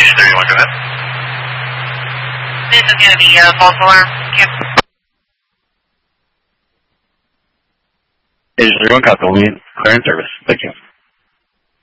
Station 31, go ahead. This is going to be false alarm. Thank you. Station 31, copy, only clearance service. Thank you.